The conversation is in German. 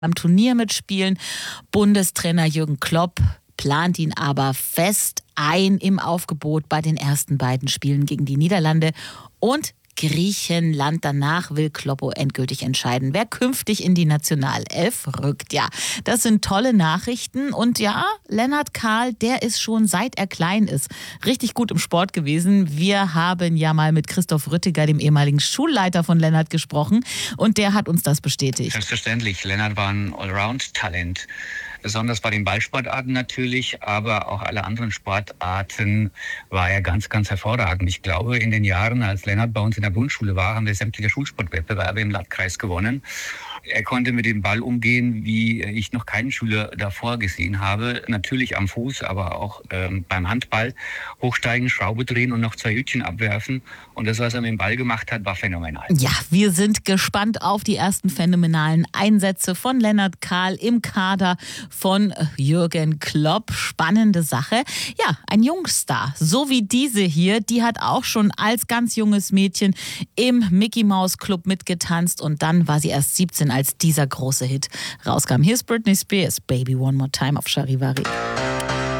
am Turnier mitspielen. Bundestrainer Jürgen Klopp plant ihn aber fest ein im Aufgebot bei den ersten beiden Spielen gegen die Niederlande und Griechenland. Danach will Kloppo endgültig entscheiden, wer künftig in die Nationalelf rückt. Ja, das sind tolle Nachrichten. Und ja, Lennart Kahl, der ist schon seit er klein ist richtig gut im Sport gewesen. Wir haben ja mal mit Christoph Rüttiger, dem ehemaligen Schulleiter von Lennart, gesprochen. Und der hat uns das bestätigt. Selbstverständlich, Lennart war ein Allround-Talent. Besonders bei den Ballsportarten natürlich, aber auch alle anderen Sportarten war er ganz, ganz hervorragend. Ich glaube, in den Jahren, als Lennart bei uns in der Grundschule war, haben wir sämtliche Schulsportwettbewerbe im Landkreis gewonnen. Er konnte mit dem Ball umgehen, wie ich noch keinen Schüler davor gesehen habe. Natürlich am Fuß, aber auch beim Handball. Hochsteigen, Schraube drehen und noch 2 Hütchen abwerfen. Und das, was er mit dem Ball gemacht hat, war phänomenal. Ja, wir sind gespannt auf die ersten phänomenalen Einsätze von Lennart Kahl im Kader von Jürgen Klopp. Spannende Sache. Ja, ein Jungstar, so wie diese hier, die hat auch schon als ganz junges Mädchen im Mickey Mouse Club mitgetanzt und dann war sie erst 17, als dieser große Hit rauskam. Hier ist Britney Spears, Baby One More Time auf Charivari.